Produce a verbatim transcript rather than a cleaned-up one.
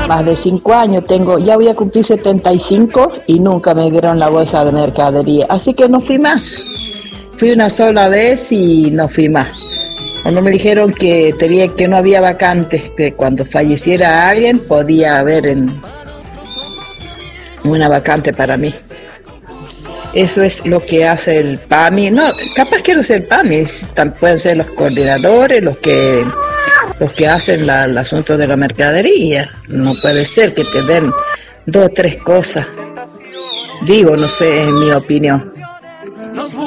más de cinco años tengo, ya voy a cumplir setenta y cinco y nunca me dieron la bolsa de mercadería, así que no fui más. Fui una sola vez y no fui más. Cuando me dijeron que tenía, que no había vacantes, que cuando falleciera alguien podía haber en una vacante para mí. Eso es lo que hace el PAMI. No, capaz que no sea el PAMI, pueden ser los coordinadores, los que los que hacen la, el asunto de la mercadería. No puede ser que te den dos o tres cosas. Digo, no sé, es mi opinión.